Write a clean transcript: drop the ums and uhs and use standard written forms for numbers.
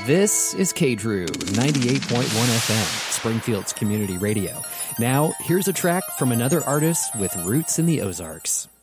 This is KDRU 98.1 FM, Springfield's community radio. Now, here's a track from another artist with roots in the Ozarks.